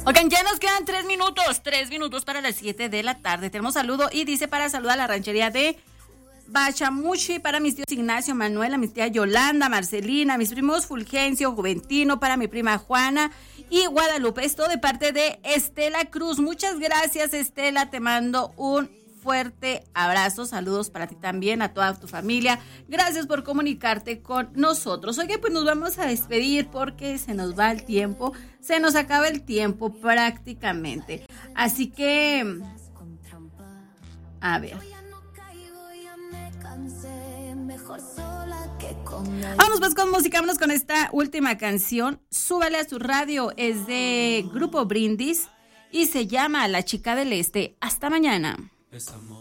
Oigan, ya nos quedan 3 minutos para las 7 de la tarde. Tenemos saludo y dice para saludar a la ranchería de Bachamuchi, para mis tíos Ignacio, Manuela, mis tías Yolanda, Marcelina, mis primos Fulgencio, Juventino, para mi prima Juana y Guadalupe. Esto de parte de Estela Cruz. Muchas gracias, Estela. Te mando un fuerte abrazo. Saludos para ti también, a toda tu familia. Gracias por comunicarte con nosotros. Oye, pues nos vamos a despedir porque se nos va el tiempo. Se nos acaba el tiempo prácticamente. Así que, a ver. Vamos pues con música, vámonos con esta última canción. Súbale a su radio, es de Grupo Brindis y se llama La Chica del Este. Hasta mañana.